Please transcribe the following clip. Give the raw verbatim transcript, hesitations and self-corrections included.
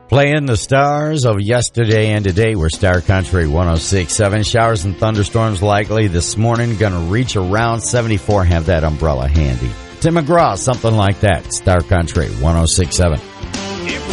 Playing the stars of yesterday and today. We're Star Country one oh six point seven. Showers and thunderstorms likely this morning. Going to reach around seventy-four. Have that umbrella handy. Tim McGraw, something like that. Star Country one oh six point seven.